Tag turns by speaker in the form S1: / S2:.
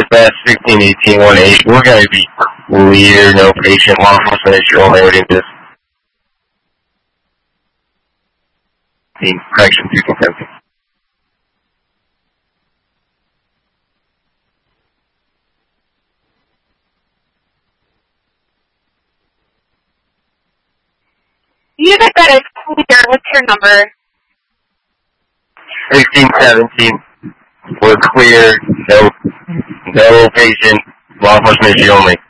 S1: That's 161818. We're going to be clear, no patient, law enforcement issue only. Everything is correction 1617.
S2: Unit that is clear. What's your number?
S1: 1617. We're clear, no patient, law enforcement issue only.